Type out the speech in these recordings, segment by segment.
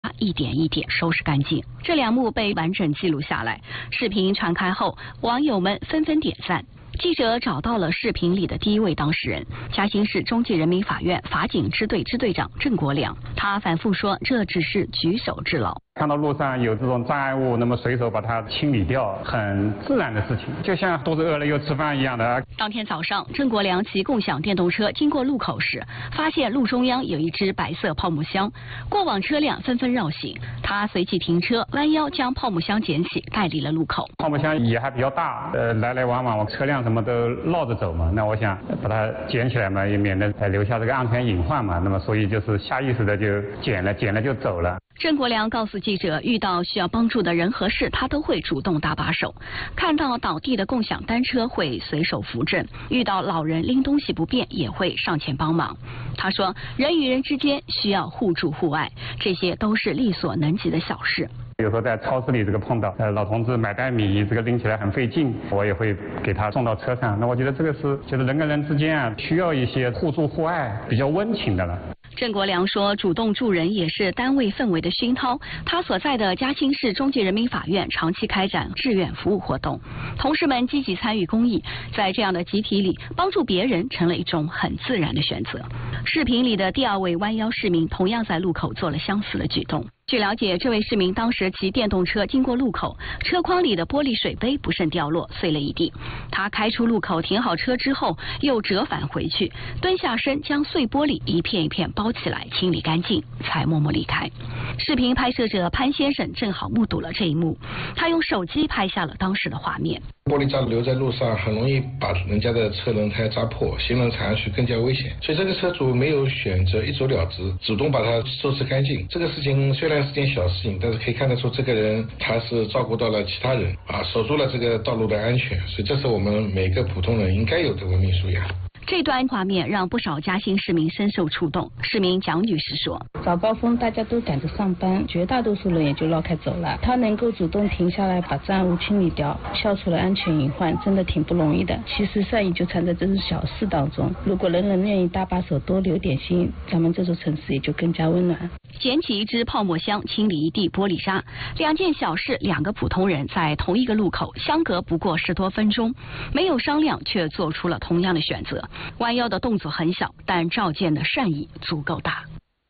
一点一点收拾干净。这两幕被完整记录下来，视频传开后，网友们纷纷点赞。记者找到了视频里的第一位当事人，嘉兴市中级人民法院法警支队支队长郑国良。他反复说，这只是举手之劳。 看到路上有这种障碍物，那么随手把它清理掉，很自然的事情，就像肚子饿了又吃饭一样的。 当天早上，郑国良骑共享电动车经过路口时，发现路中央有一只白色泡沫箱，过往车辆纷纷绕行，他随即停车，弯腰将泡沫箱捡起，带离了路口。 泡沫箱也还比较大，来来往往车辆什么都绕着走嘛，那我想把它捡起来嘛，也免得留下这个安全隐患嘛，那么所以就是下意识的就捡了就走了。 郑国良告诉记者，遇到需要帮助的人和事，他都会主动搭把手；看到倒地的共享单车会随手扶正，遇到老人拎东西不便也会上前帮忙。他说，人与人之间需要互助互爱，这些都是力所能及的小事。 有时候在超市里这个碰到老同志买袋米，这个拎起来很费劲，我也会给他送到车上。那我觉得这个是就是人跟人之间啊，需要一些互助互爱，比较温情的了。 郑国良说，主动助人也是单位氛围的熏陶。他所在的嘉兴市中级人民法院长期开展志愿服务活动，同事们积极参与公益，在这样的集体里，帮助别人成了一种很自然的选择。视频里的第二位弯腰市民同样在路口做了相似的举动。据了解，这位市民当时骑电动车经过路口，车筐里的玻璃水杯不慎掉落，碎了一地。他开出路口停好车之后，又折返回去，蹲下身将碎玻璃一片一片包起来，清理干净，才默默离开。视频拍摄者潘先生正好目睹了这一幕，他用手机拍下了当时的画面。 玻璃渣留在路上，很容易把人家的车轮胎扎破，行人踩上去更加危险。所以这个车主没有选择一走了之，主动把它收拾干净。这个事情虽然是件小事情，但是可以看得出这个人他是照顾到了其他人啊，守住了这个道路的安全。所以这是我们每个普通人应该有的文明素养。 这段画面让不少嘉兴市民深受触动。市民蒋女士说， 早高峰大家都赶着上班，绝大多数人也就绕开走了。他能够主动停下来把障碍物清理掉，消除了安全隐患，真的挺不容易的。其实善意就藏在这种小事当中，如果人人愿意搭把手，多留点心，咱们这座城市也就更加温暖。 捡起一只泡沫箱，清理一地玻璃渣，两件小事，两个普通人在同一个路口，相隔不过10多分钟，没有商量却做出了同样的选择。弯腰的动作很小，但照见的善意足够大。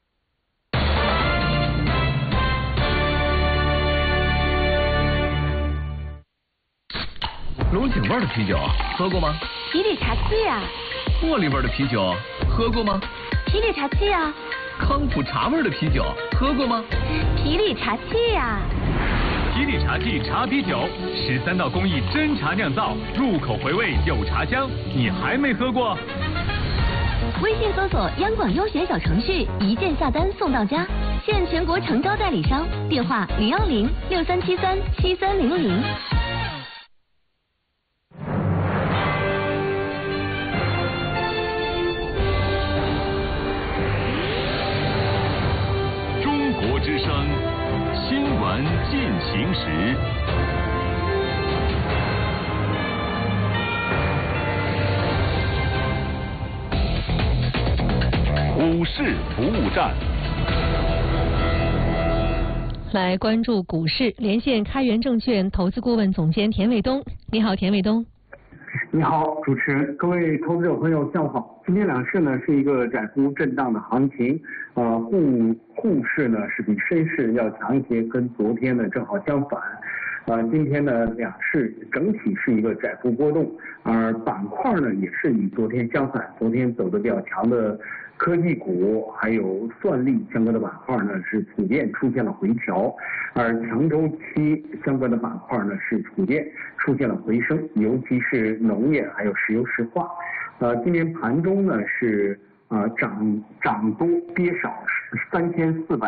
龙井味的啤酒喝过吗？ 皮里茶气呀。 茉莉味的啤酒喝过吗？ 皮里茶气呀。 康普茶味的啤酒喝过吗？ 皮里茶气呀。 皮里茶气茶啤酒，13道工艺真茶酿造，入口回味有茶香。你还没喝过？ 微信搜索央广优选小程序，一键下单送到家。现全国诚招代理商，电话01063737300。 中国之声新闻进行时。股市服务站， 来关注股市，连线开源证券投资顾问总监田伟东。你好，田伟东。 你好，主持人，各位投资者朋友，下午好。今天两市呢是一个窄幅震荡的行情，沪市呢是比深市要强一些，跟昨天呢正好相反。今天呢两市整体是一个窄幅波动，而板块呢也是与昨天相反，昨天走的比较强的科技股还有算力相关的板块呢是普遍出现了回调，而长周期相关的板块呢是普遍出现了回升，尤其是农业还有石油石化。今天盘中呢是涨多跌少，3400